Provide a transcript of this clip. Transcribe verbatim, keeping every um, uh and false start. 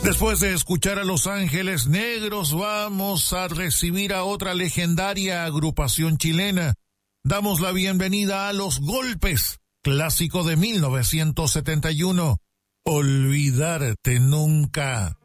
Después de escuchar a Los Ángeles Negros, vamos a recibir a otra legendaria agrupación chilena. Damos la bienvenida a Los Golpes, clásico de mil novecientos setenta y uno. Olvidarte nunca.